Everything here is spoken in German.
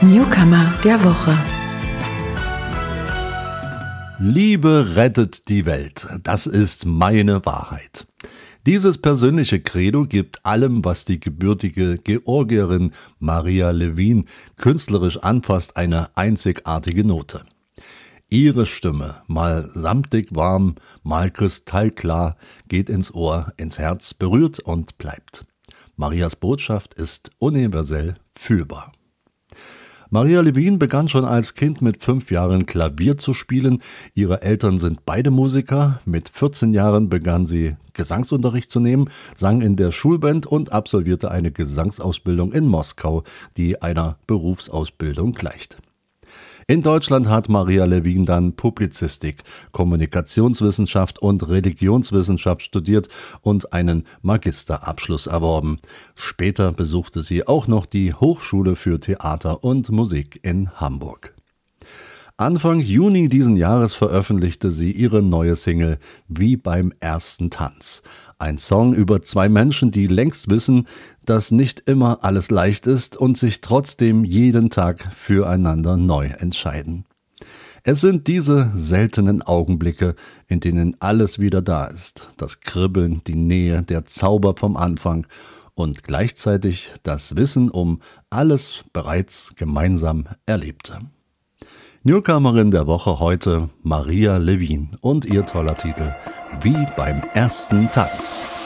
Newcomer der Woche. Liebe rettet die Welt. Das ist meine Wahrheit. Dieses persönliche Credo gibt allem, was die gebürtige Georgierin Maria Levin künstlerisch anfasst, eine einzigartige Note. Ihre Stimme, mal samtig warm, mal kristallklar, geht ins Ohr, ins Herz, berührt und bleibt. Marias Botschaft ist universell fühlbar. Maria Levin begann schon als Kind mit 5 Jahren Klavier zu spielen. Ihre Eltern sind beide Musiker. Mit 14 Jahren begann sie Gesangsunterricht zu nehmen, sang in der Schulband und absolvierte eine Gesangsausbildung in Moskau, die einer Berufsausbildung gleicht. In Deutschland hat Maria Levin dann Publizistik, Kommunikationswissenschaft und Religionswissenschaft studiert und einen Magisterabschluss erworben. Später besuchte sie auch noch die Hochschule für Theater und Musik in Hamburg. Anfang Juni diesen Jahres veröffentlichte sie ihre neue Single »Wie beim ersten Tanz«. Ein Song über 2 Menschen, die längst wissen, dass nicht immer alles leicht ist und sich trotzdem jeden Tag füreinander neu entscheiden. Es sind diese seltenen Augenblicke, in denen alles wieder da ist. Das Kribbeln, die Nähe, der Zauber vom Anfang und gleichzeitig das Wissen um alles bereits gemeinsam Erlebte. Newcomerin der Woche heute Maria Levin und ihr toller Titel »Wie beim ersten Tanz«.